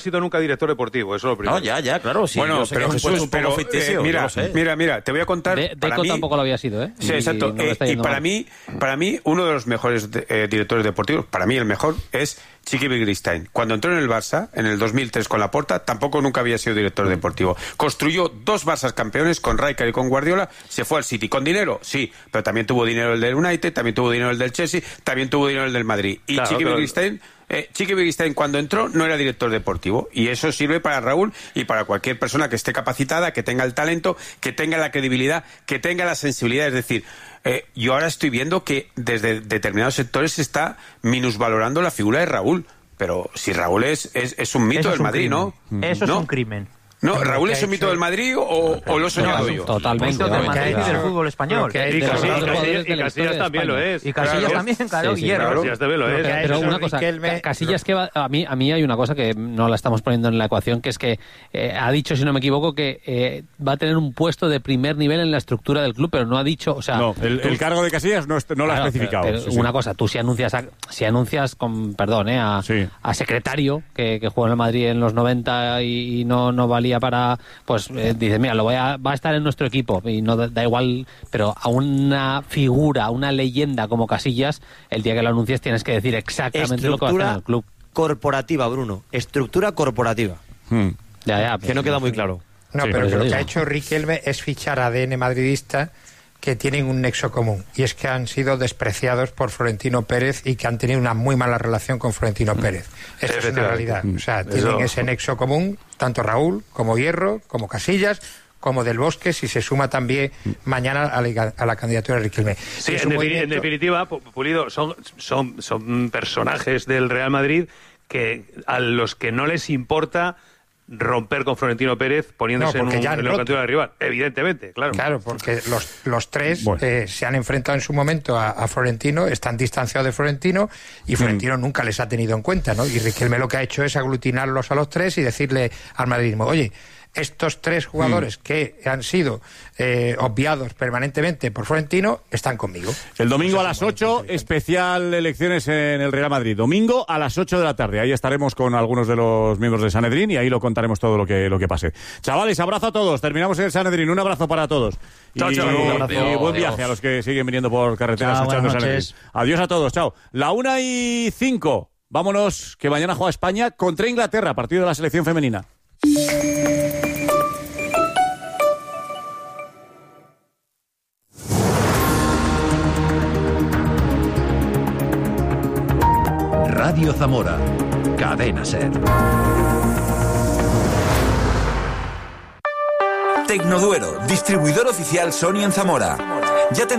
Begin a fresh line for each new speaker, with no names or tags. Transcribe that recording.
sido nunca director deportivo, eso es lo primero.
No, ya, claro. Sí,
bueno, pero Jesús, mira, te voy a contar.
Deco tampoco lo había sido, ¿eh?
Sí, exacto. Y para mí, uno de los mejores directores deportivos, para mí el mejor, es Chiqui Begiristain. Cuando entró en el Barça, en el 2003 con Laporta, tampoco nunca había sido director deportivo. Construyó 2 Barças campeones con Rijkaard y con Guardiola, se fue al City. ¿Con dinero? Sí, pero también tuvo dinero el del United, también tuvo dinero el del Chelsea, también tuvo dinero el del Madrid. Y claro, Chiqui Begiristain cuando entró no era director deportivo, y eso sirve para Raúl y para cualquier persona que esté capacitada, que tenga el talento, que tenga la credibilidad, que tenga la sensibilidad. Es decir, yo ahora estoy viendo que desde determinados sectores se está minusvalorando la figura de Raúl, pero si Raúl es un mito del Madrid, ¿no?
Eso es un crimen.
No, ¿Raúl es un mito del Madrid o lo he soñado yo?
Totalmente.
Del Madrid y del fútbol español.
Y Casillas también lo es.
Y Casillas también, claro.
Casillas también lo es.
Pero una cosa, Casillas que a mí hay una cosa que no la estamos poniendo en la ecuación, que es que ha dicho, si no me equivoco, que va a tener un puesto de primer nivel en la estructura del club, pero no ha dicho, o sea...
No, el cargo de Casillas no lo ha especificado.
Pero una cosa, tú si anuncias con, perdón, a secretario, que jugó en el Madrid en los 90 y no valía para, pues dices, mira, va a estar en nuestro equipo y no da igual, pero a una figura, a una leyenda como Casillas, el día que lo anuncies tienes que decir exactamente lo que va a hacer en el club.
Corporativa, Bruno. Estructura corporativa.
Ya,
que no queda muy claro.
No, pero lo que ha hecho Riquelme es fichar ADN madridista, que tienen un nexo común, y es que han sido despreciados por Florentino Pérez y que han tenido una muy mala relación con Florentino Pérez. Esa es una realidad. O sea, tienen ese nexo común, tanto Raúl como Hierro, como Casillas, como Del Bosque, si se suma también mañana a la candidatura de Riquelme.
Sí, en definitiva, Pulido, son personajes del Real Madrid que a los que no les importa romper con Florentino Pérez poniéndose en la candidatura del rival, evidentemente, claro.
Claro, porque los tres se han enfrentado en su momento a Florentino, están distanciados de Florentino y Florentino nunca les ha tenido en cuenta, ¿no? Y Riquelme lo que ha hecho es aglutinarlos a los tres y decirle al madridismo, oye, estos 3 jugadores que han sido obviados permanentemente por Florentino están conmigo.
El domingo a las 8, especial elecciones en el Real Madrid. Domingo a las 8 de la tarde. Ahí estaremos con algunos de los miembros de Sanedrín y ahí lo contaremos todo lo que pase. Chavales, abrazo a todos. Terminamos el Sanedrín. Un abrazo para todos.
Chao, chao.
Y buen viaje a los que siguen viniendo por carretera escuchando Sanedrín. Adiós a todos. Chao. 1:05. Vámonos, que mañana juega España contra Inglaterra, partido de la selección femenina.
Radio Zamora, Cadena Ser.
Tecnoduero, distribuidor oficial Sony en Zamora. Ya